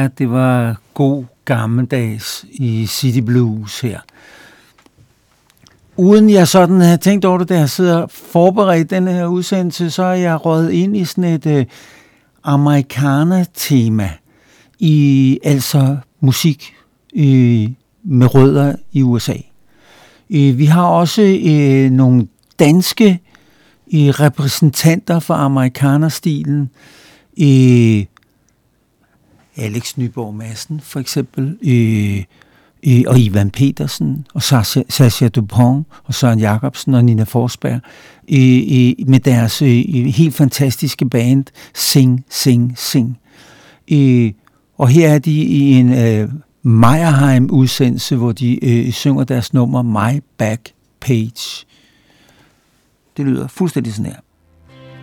det var god gammeldags i City Blues her. Uden jeg sådan havde tænkt over det, da jeg sidder og forberedt den her udsendelse, så er jeg røget ind i sådan et amerikaner-tema, altså musik med rødder i USA. Vi har også nogle danske repræsentanter for amerikanerstilen. Alex Nyborg Madsen for eksempel, og Ivan Petersen, og Sascha Dupont, og Søren Jacobsen og Nina Forsberg, med deres helt fantastiske band Sing, Sing, Sing. Og her er de i en Meyerheim-udsendelse, hvor de synger deres nummer My Back Page. Det lyder fuldstændig sådan her.